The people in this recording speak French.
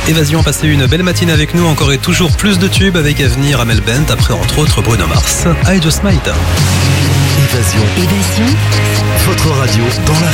Évasion, passez une belle matinée avec nous. Encore et toujours plus de tubes avec à venir Amel Bent, après entre autres Bruno Mars. I Just Might. Évasion. Votre radio dans la